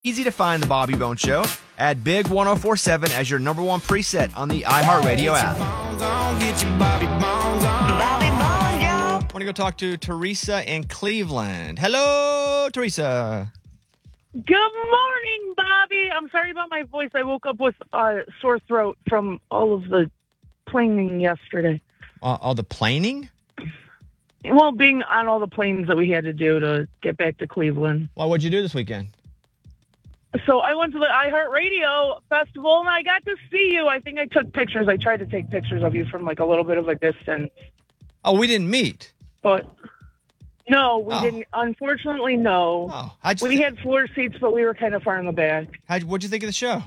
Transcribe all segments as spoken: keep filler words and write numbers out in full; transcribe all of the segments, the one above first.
Easy to find the Bobby Bones Show. Add Big ten forty-seven as your number one preset on the iHeartRadio app. I want to go talk to Teresa in Cleveland. Hello, Teresa. Good morning, Bobby. I'm sorry about my voice. I woke up with a uh, sore throat from all of the planing yesterday. Uh, all the planing? Well, being on all the planes that we had to do to get back to Cleveland. Well, what'd you do this weekend? So I went to the iHeartRadio Festival, and I got to see you. I think I took pictures. I tried to take pictures of you from, like, a little bit of a distance. Oh, we didn't meet? But, no, we oh. didn't. Unfortunately, no. Oh, we th- had floor seats, but we were kind of far in the back. How'd, what'd you think of the show?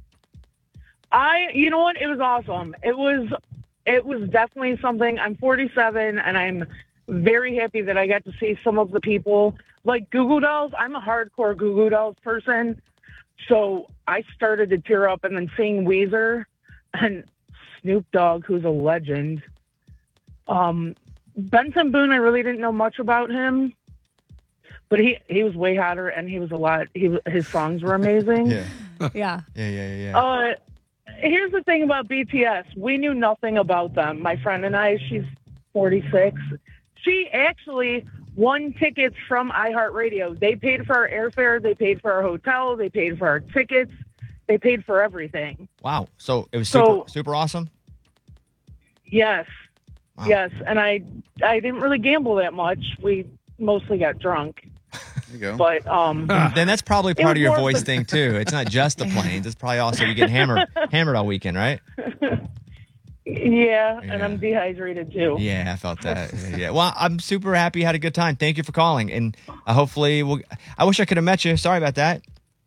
I, you know what? It was awesome. It was, it was definitely something. I'm forty-seven, and I'm very happy that I got to see some of the people. Like Goo Goo Dolls, I'm a hardcore Goo Goo Dolls person. So I started to tear up, and then seeing Weezer and Snoop Dogg, who's a legend. Um, Benson Boone, I really didn't know much about him, but he, he was way hotter, and he was a lot. He his songs were amazing. yeah. yeah, yeah, yeah, yeah. Uh, here's the thing about B T S: we knew nothing about them. My friend and I. She's forty-six. She actually won tickets from iHeartRadio. They paid for our airfare. They paid for our hotel. They paid for our tickets. They paid for everything. Wow. So it was super, so, super awesome? Yes. Wow. Yes. And I I didn't really gamble that much. We mostly got drunk. There you go. But um, then that's probably part of your voice the- thing, too. It's not just the planes. It's probably also you get hammered hammered all weekend, right? Yeah, Yeah. and I'm dehydrated too. Yeah, I felt that. Yeah, yeah. Well, I'm super happy you had a good time. Thank you for calling. And uh, hopefully, we'll, I wish I could have met you. Sorry about that.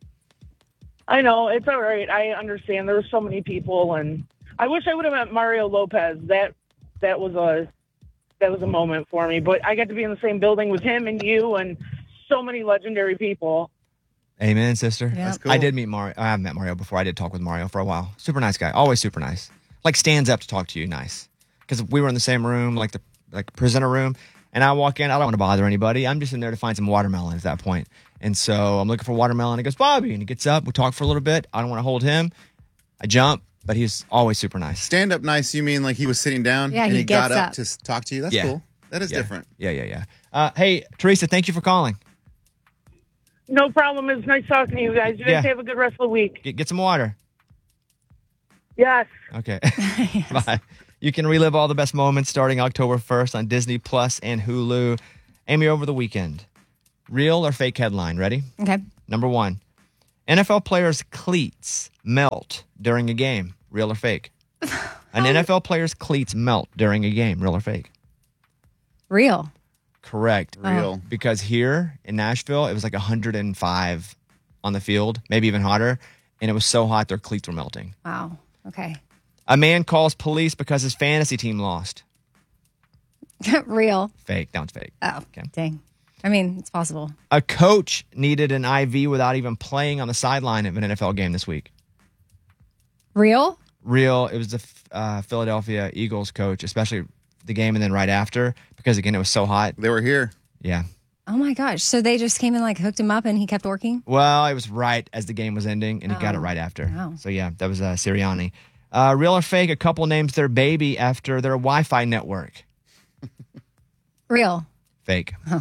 I know. It's all right. I understand. There were so many people, and I wish I would have met Mario Lopez. That that was a that was a moment for me. But I got to be in the same building with him and you and so many legendary people. Amen, sister. Yeah. That's cool. I did meet Mario. I have met Mario before. I did talk with Mario for a while. Super nice guy. Always super nice. Like stands up to talk to you. Nice. Because we were in the same room, like the like presenter room. And I walk in. I don't want to bother anybody. I'm just in there to find some watermelon at that point. And so I'm looking for watermelon. He goes, Bobby. And he gets up. We talk for a little bit. I don't want to hold him. I jump. But he's always super nice. Stand up nice, you mean like he was sitting down Yeah, and he he, got gets up, up. to s- talk to you? That's Yeah. cool. That is Yeah. different. Yeah, yeah, yeah. Uh, hey, Teresa, thank you for calling. No problem. It's nice talking to you guys. You guys Yeah. have a good rest of the week. Get, get some water. Yes. Okay. Bye. You can relive all the best moments starting October first on Disney Plus and Hulu. Amy, over the weekend. Real or fake headline? Ready? Okay. Number one. N F L players' cleats melt during a game. Real or fake? An N F L player's cleats melt during a game. Real or fake? Real. Correct. Real. Because here in Nashville, it was like one hundred five on the field, maybe even hotter. And it was so hot, their cleats were melting. Wow. Okay. A man calls police because his fantasy team lost. Real. Fake. That one's fake. Oh, Okay. dang. I mean, it's possible. A coach needed an I V without even playing on the sideline of an N F L game this week. Real? Real. It was the uh, Philadelphia Eagles coach, especially the game and then right after, because again, it was so hot. They were here. Yeah. Oh my gosh. So they just came and like hooked him up and he kept working? Well, it was right as the game was ending, and he got it Oh, right after. wow. So yeah, that was uh, Sirianni. Uh, real or fake? A couple names their baby after their Wi-Fi network. Real. Fake. I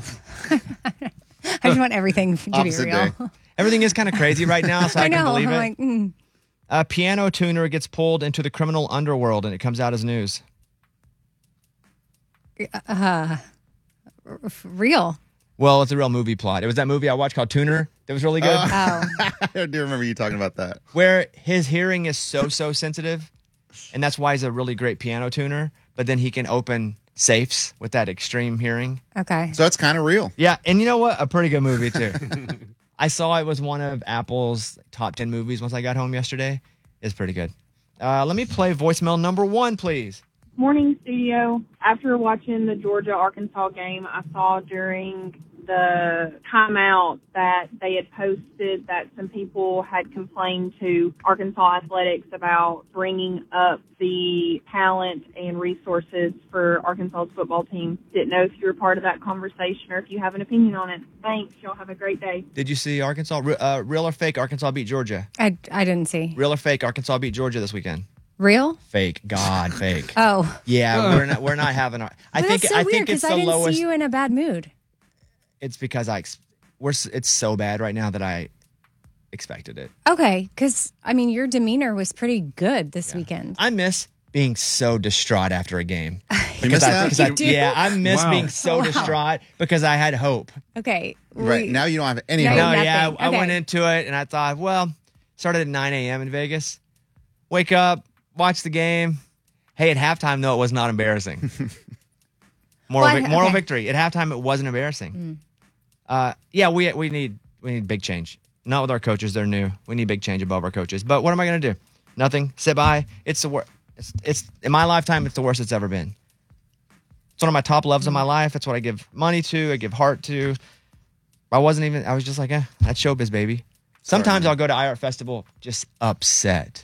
just want everything to be Opposite real. day. Everything is kind of crazy right now, so I, I know. can believe I'm it. like, mm. A piano tuner gets pulled into the criminal underworld, and it comes out as news. uh, f- real. Well, it's a real movie plot. It was that movie I watched called Tuner that was really good, Oh. I do remember you talking about that. where his hearing is so, so sensitive, and that's why he's a really great piano tuner, but then he can open safes with that extreme hearing. Okay. So it's kind of real. Yeah, and you know what? A pretty good movie, too. I saw it was one of Apple's top ten movies once I got home yesterday. It's pretty good. Uh, let me play voicemail number one, please. Morning, studio. After watching the Georgia-Arkansas game, I saw during the timeout that they had posted that some people had complained to Arkansas Athletics about bringing up the talent and resources for Arkansas's football team. Didn't know if you were part of that conversation or if you have an opinion on it. Thanks. Y'all have a great day. Did you see Arkansas? Uh, real or fake? Arkansas beat Georgia. I, I didn't see. Real or fake? Arkansas beat Georgia this weekend. Real? Fake. God, fake. Oh. Yeah, we're not. We're not having. Our, I But think. that's so I weird think it's because the I didn't lowest. see you in a bad mood. It's because I. ex- We're. s- It's so bad right now that I expected it. Okay, because, I mean, your demeanor was pretty good this Yeah. weekend. I miss being so distraught after a game. You miss I, that? because I- You do? yeah, I miss Wow. being so Wow. distraught because I had hope. Okay. Right we- now, you don't have any No, hope. No, nothing. yeah, I, I Okay. went into it and I thought, well, started at nine a.m. in Vegas. Wake up, watch the game. Hey, at halftime though, it was not embarrassing. Moral, Well, I- vic- moral okay. victory. At halftime, it wasn't embarrassing. Uh, yeah, we we need we need big change. Not with our coaches; they're new. We need big change above our coaches. But what am I going to do? Nothing. Sit by. It's the worst. It's, it's in my lifetime. It's the worst it's ever been. It's one of my top loves of my life. It's what I give money to. I give heart to. I wasn't even. I was just like, eh, that's showbiz, baby. Sometimes man. I'll go to I Art Festival just upset,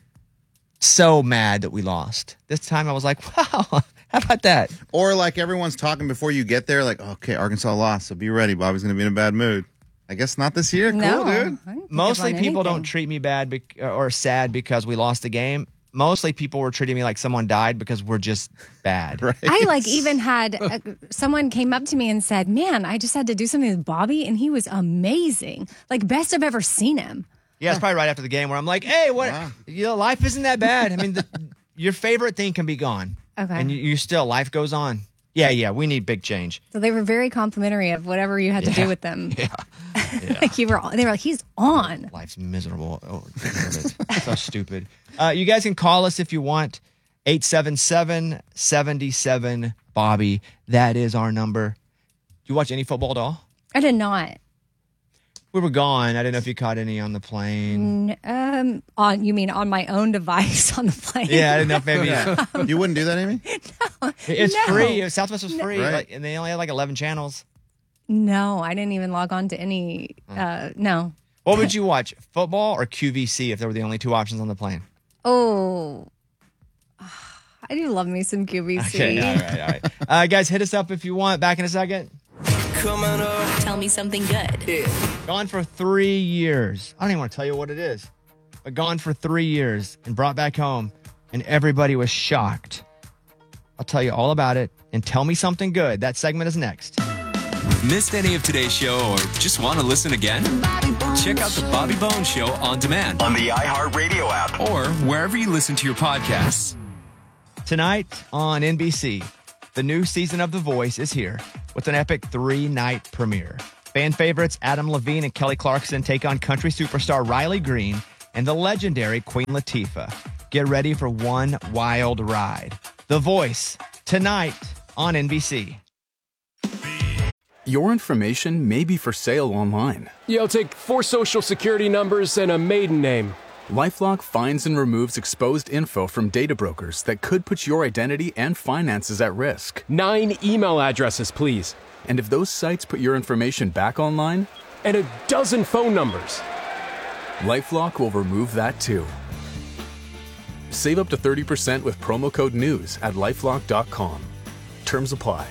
so mad that we lost. This time I was like, wow, how about that? Or like everyone's talking before you get there, like, okay, Arkansas lost, so be ready. Bobby's going to be in a bad mood. I guess not this year. Cool, No, dude. I didn't pick up Mostly on people don't anything. treat me bad bec- or sad because we lost the game. Mostly people were treating me like someone died because we're just bad. Right? I like even had uh someone came up to me and said, "Man, I just had to do something with Bobby, and he was amazing. Like best I've ever seen him." Yeah, it's probably right after the game where I'm like, hey, what? Wow. You know, life isn't that bad. I mean, the, your favorite thing can be gone. Okay. And you, you still, life goes on. Yeah, yeah, we need big change. So they were very complimentary of whatever you had to Yeah. do with them. Yeah. Like you were, they were like, "He's on." Life's miserable. Oh, damn it. So stupid. Uh, you guys can call us if you want. eight seven seven, seven seven, Bobby. That is our number. Do you watch any football at all? I did not. We were gone. I didn't know if you caught any on the plane. N- Um, on you mean on my own device on the plane? Yeah, I didn't know if maybe Yeah. You wouldn't do that, Amy? it's No. free. Southwest was free, Right. like, and they only had like eleven channels. No, I didn't even log on to any. Uh, no. What would you watch, football or Q V C, if there were the only two options on the plane? Oh, I do love me some Q V C. Okay, all right, all right. Uh, guys, hit us up if you want. Back in a second. Tell me something good. Gone for three years. I don't even want to tell you what it is, but gone for three years and brought back home, and everybody was shocked. I'll tell you all about it and tell me something good. That segment is next. Missed any of today's show or just want to listen again? Check out the Bobby Bones Show on demand On the iHeartRadio app. or wherever you listen to your podcasts. Tonight on N B C, the new season of The Voice is here with an epic three-night premiere. Fan favorites Adam Levine and Kelly Clarkson take on country superstar Riley Green and the legendary Queen Latifah. Get ready for one wild ride. The Voice, tonight on N B C. Your information may be for sale online. Yeah, I'll take four social security numbers and a maiden name. LifeLock finds and removes exposed info from data brokers that could put your identity and finances at risk. Nine email addresses, please. And if those sites put your information back online, And a dozen phone numbers. LifeLock will remove that too. Save up to thirty percent with promo code NEWS at lifelock dot com. Terms apply.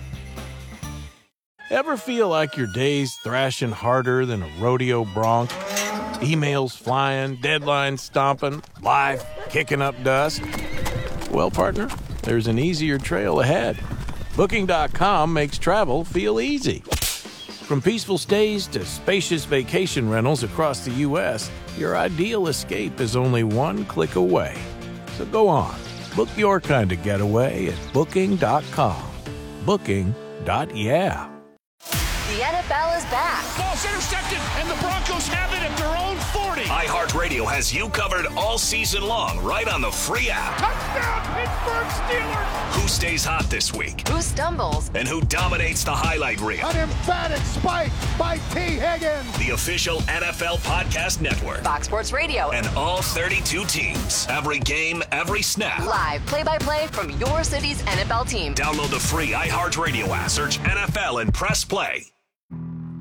Ever feel like your day's thrashing harder than a rodeo bronc? Emails flying, deadlines stomping, life kicking up dust? Well, partner, there's an easier trail ahead. Booking dot com makes travel feel easy. From peaceful stays to spacious vacation rentals across the U S, your ideal escape is only one click away. So go on, book your kind of getaway at Booking dot com. Booking. Yeah. The N F L is back. Ball's intercepted, and the Broncos have it at their own forty. iHeartRadio has you covered all season long, right on the free app. Touchdown, Pittsburgh Steelers! Who stays hot this week? Who stumbles? And who dominates the highlight reel? An emphatic spike by T. Higgins. The official N F L Podcast Network. Fox Sports Radio. And all thirty-two teams. Every game, every snap. Live play-by-play from your city's N F L team. Download the free iHeartRadio app. Search N F L and press play.